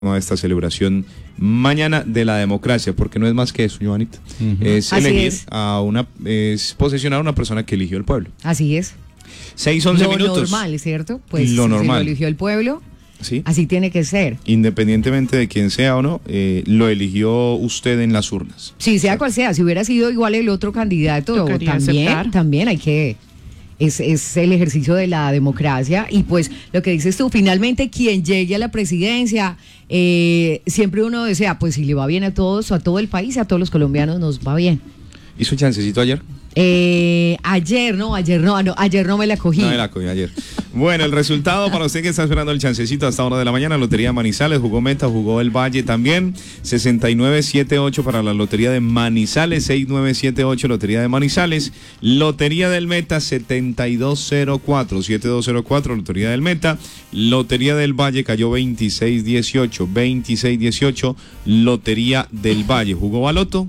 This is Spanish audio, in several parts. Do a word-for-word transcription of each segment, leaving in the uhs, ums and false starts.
a esta celebración mañana de la democracia, porque no es más que eso, Joanita. Uh-huh. Es Así elegir es. a una, es posesionar a una persona que eligió el pueblo. Así es. seis, once lo minutos. Lo normal, ¿cierto? Pues lo normal. si lo eligió el pueblo, ¿sí? Así tiene que ser. Independientemente de quién sea o no, eh, lo eligió usted en las urnas. Sí, sea cual sea, si hubiera sido igual el otro candidato, Tocaría también, aceptar. también hay que... Es, es el ejercicio de la democracia y pues lo que dices tú, finalmente quien llegue a la presidencia, eh, siempre uno desea, pues si le va bien a todos, a todo el país, a todos los colombianos nos va bien. ¿Hizo chancecito ayer? Eh, ayer no, ayer no, no, ayer no me la cogí. No me la cogí ayer. Bueno, el resultado para usted que está esperando el chancecito hasta hora de la mañana, Lotería Manizales, jugó Meta, jugó el Valle también, sesenta y nueve setenta y ocho para la Lotería de Manizales, sesenta y nueve setenta y ocho Lotería de Manizales, Lotería del Meta setenta y dos cero cuatro, setenta y dos cero cuatro Lotería del Meta, Lotería del Valle cayó veintiséis dieciocho, veintiséis dieciocho Lotería del Valle, jugó Baloto.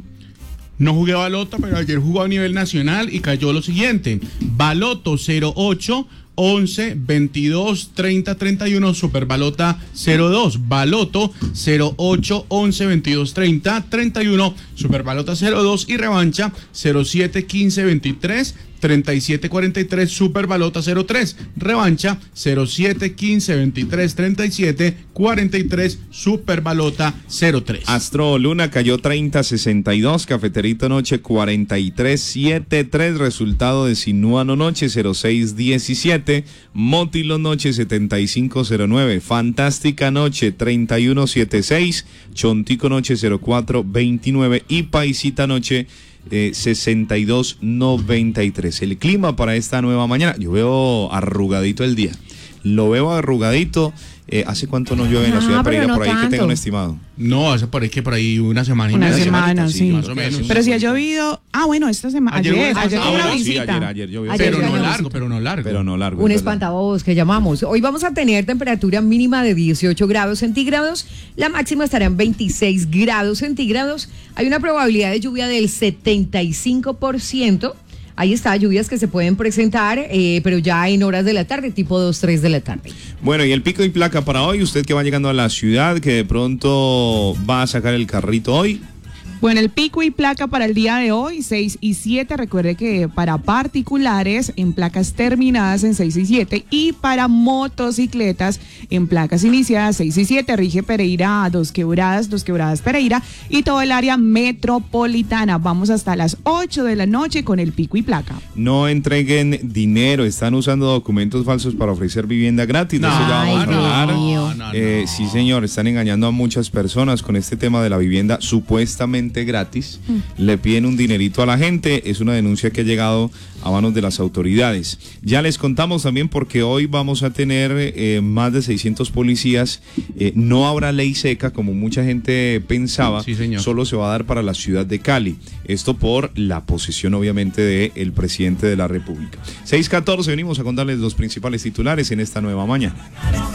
No jugué Baloto, pero ayer jugó a nivel nacional y cayó lo siguiente. Baloto cero ocho, once, veintidós, treinta, treinta y uno, Superbalota cero dos. Baloto cero ocho, once, veintidós, treinta, treinta y uno, Superbalota cero dos y revancha cero siete, quince, veintitrés, treinta y siete, cuarenta y tres, Superbalota cero tres. Revancha cero siete, quince, veintitrés, treinta y siete, cuarenta y tres, Superbalota cero tres. Astro Luna cayó treinta sesenta y dos, Cafeterito Noche cuarenta y tres setenta y tres, resultado de Sinuano Noche cero seis diecisiete, Mótilo Noche setenta y cinco cero nueve, Fantástica Noche treinta y uno setenta y seis, Chontico Noche cero cuatro veintinueve y Paisita Noche Eh, sesenta y dos noventa y tres. El clima para esta nueva mañana, yo veo arrugadito el día, lo veo arrugadito. Eh, ¿Hace cuánto no llueve en la Ah, ciudad de pero Pereira no por ahí tanto. que tenga un estimado? No, hace por ahí que por ahí una semana y Una media. semana, sí. Más o menos. Pero si ha llovido, ah bueno, esta semana, Ayer ayer, hubo- ayer ah, fue una bueno, sí, visita. ayer, ayer llovió. Ayer Pero no llegamos. largo, pero no largo. Pero no largo. Un es verdad. espantabobos que llamamos. Hoy vamos a tener temperatura mínima de dieciocho grados centígrados, la máxima estará en veintiséis grados centígrados. Hay una probabilidad de lluvia del setenta y cinco por ciento. Ahí está, lluvias que se pueden presentar, eh, pero ya en horas de la tarde, tipo dos, tres de la tarde. Bueno, y el pico y placa para hoy, usted que va llegando a la ciudad, que de pronto va a sacar el carrito hoy. Bueno, el pico y placa para el día de hoy, seis y siete. Recuerde que para particulares en placas terminadas en seis y siete y para motocicletas en placas iniciadas seis y siete. Rige Pereira, Dos Quebradas, Dos Quebradas Pereira y todo el área metropolitana. Vamos hasta las ocho de la noche con el pico y placa. No entreguen dinero, están usando documentos falsos para ofrecer vivienda gratis. No, Eso ya vamos a Ay, Dios hablar. mío. no, no. Eh, sí, señor, están engañando a muchas personas con este tema de la vivienda supuestamente gratis. Le piden un dinerito a la gente. Es una denuncia que ha llegado a manos de las autoridades. Ya les contamos también porque hoy vamos a tener eh, más de seiscientos policías. Eh, no habrá ley seca como mucha gente pensaba. Sí, señor. Solo se va a dar para la ciudad de Cali. Esto por la posesión, obviamente, del presidente de la República. seis catorce, venimos a contarles los principales titulares en esta nueva mañana.